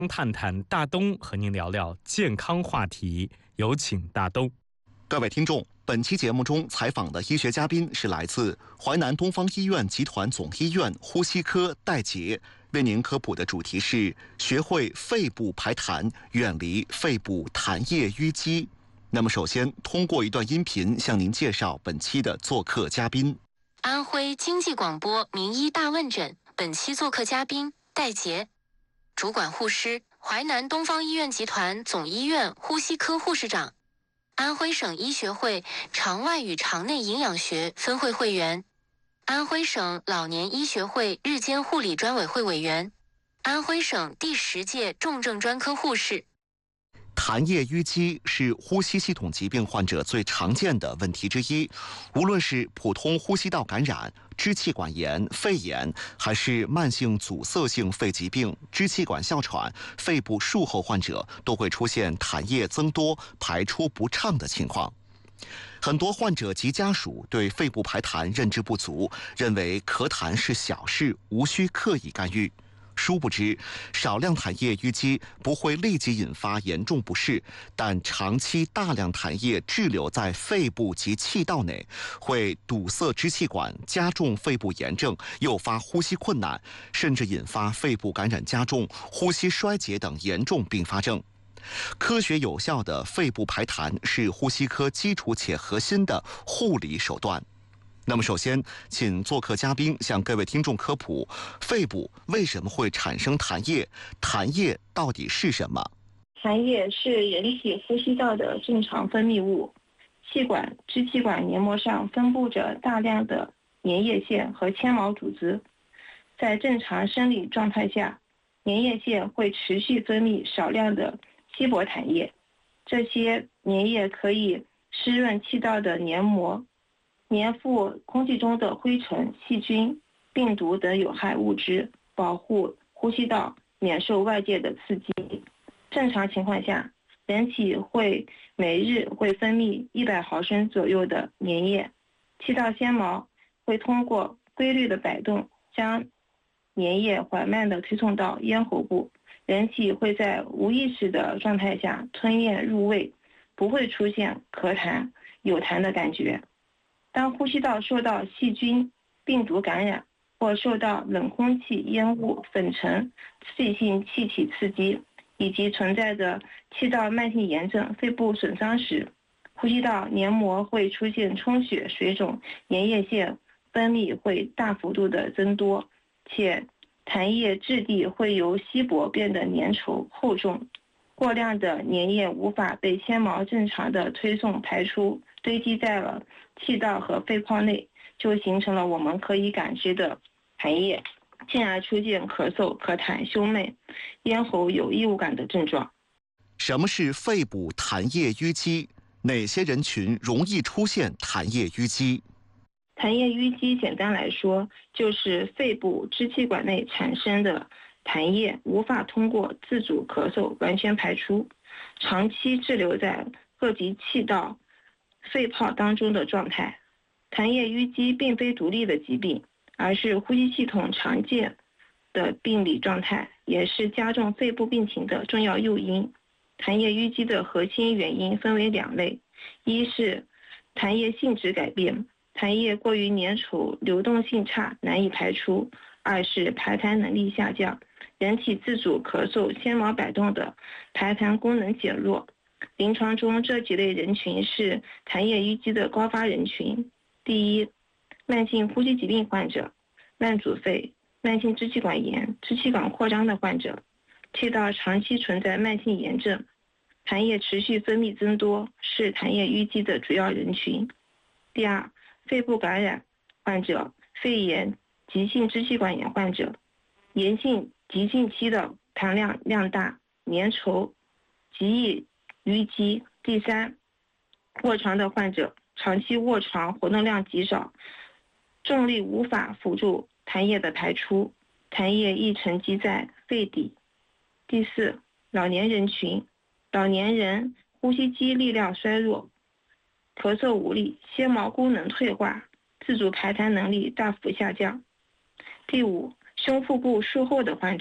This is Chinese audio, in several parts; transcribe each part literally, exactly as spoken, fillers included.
探探大东和您聊聊健康话题，有请大东。 各位听众，本期节目中采访的医学嘉宾是来自淮南东方医院集团总医院呼吸科戴杰，为您科普的主题是学会肺部排痰，远离肺部痰液淤积。那么首先通过一段音频向您介绍本期的做客嘉宾。 安徽经济广播名医大问诊，本期做客嘉宾戴杰，主管护师，淮南东方医院集团总医院呼吸科护士长，安徽省医学会肠外与肠内营养学分会会员，安徽省老年医学会日间护理专委会委员，安徽省第十届重症专科护士。 痰液淤积是呼吸系统疾病患者最常见的问题之一，无论是普通呼吸道感染、支气管炎、肺炎，还是慢性阻塞性肺疾病、支气管哮喘、肺部术后患者，都会出现痰液增多、排出不畅的情况。很多患者及家属对肺部排痰认知不足，认为咳痰是小事，无需刻意干预。殊不知，少量痰液淤积不会立即引发严重不适，但长期大量痰液滞留在肺部及气道内，会堵塞支气管，加重肺部炎症，诱发呼吸困难，甚至引发肺部感染加重、呼吸衰竭等严重并发症。科学有效的肺部排痰是呼吸科基础且核心的护理手段。那么首先，请做客嘉宾向各位听众科普肺部为什么会产生痰液，痰液到底是什么？ 痰液是人体呼吸道的正常分泌物，气管、支气管黏膜上分布着大量的粘液腺和纤毛组织。在正常生理状态下，粘液腺会持续分泌少量的稀薄痰液，这些粘液可以湿润气道的黏膜，粘附空气中的灰尘、细菌、病毒等有害物质，保护呼吸道免受外界的刺激。正常情况下，人体会每日会分泌一百毫升左右的粘液，气道纤毛会通过规律的摆动，将粘液缓慢地推送到咽喉部，人体会在无意识的状态下吞咽入胃，不会出现咳痰、有痰的感觉。当呼吸道受到细菌、病毒感染，或受到冷空气、烟雾、粉尘、刺激性气体刺激，以及存在着气道慢性炎症、肺部损伤时，呼吸道黏膜会出现充血、水肿，粘液腺分泌会大幅度的增多，且痰液质地会由稀薄变得粘稠厚重。过量的粘液无法被纤毛正常的推送排出，堆积在了气道和肺泡内，就形成了我们可以感知的痰液，进而出现咳嗽、咳痰、胸闷、咽喉有异物感的症状。 什么是肺部痰液淤积？哪些人群容易出现痰液淤积？ 痰液淤积简单来说，就是肺部支气管内产生的痰液无法通过自主咳嗽完全排出，长期滞留在各级气道、肺泡当中的状态。痰液淤积并非独立的疾病，而是呼吸系统常见的病理状态，也是加重肺部病情的重要诱因。痰液淤积的核心原因分为两类，一是痰液性质改变，痰液过于粘稠，流动性差，难以排出；二是排痰能力下降，人体自主咳嗽、纤毛摆动的排痰功能减弱。临床中这几类人群是痰液淤积的高发人群。第一，慢性呼吸疾病患者、慢阻肺、慢性支气管炎、支气管扩张的患者，气道长期存在慢性炎症，痰液持续分泌增多，是痰液淤积的主要人群。第二，肺部感染患者、肺炎、急性支气管炎患者，炎性急性期的痰量量大、粘稠、极易淤积。第三，卧床的患者，长期卧床，活动量极少，重力无法辅助痰液的排出，痰液易沉积在肺底。第四，老年人群，老年人呼吸肌力量衰弱，咳嗽无力，纤毛功能退化，自主排痰能力大幅下降。第五，胸腹部术后的患者，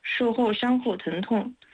术后伤后疼痛、